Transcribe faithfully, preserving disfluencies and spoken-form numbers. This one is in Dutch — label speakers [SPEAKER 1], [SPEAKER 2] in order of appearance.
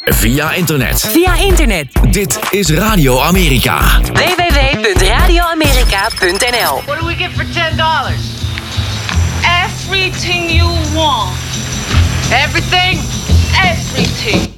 [SPEAKER 1] Via internet.
[SPEAKER 2] Via internet.
[SPEAKER 1] Dit is Radio Amerika.
[SPEAKER 2] w w w punt radio amerika punt n l.
[SPEAKER 3] What do we get for ten dollars? Everything you want. Everything? Everything.